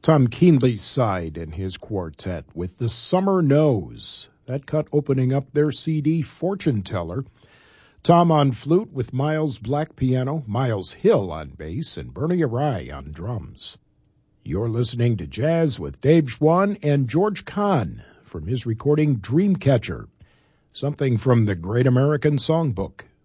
Tom Keenley's side and his quartet with The Summer Knows. That cut opening up their CD, Fortune Teller. Tom on flute with Miles Black piano, Miles Hill on bass, and Bernie Arai on drums. You're listening to Jazz with Dave Schwann and George Kahn from his recording Dreamcatcher, something from the Great American Songbook.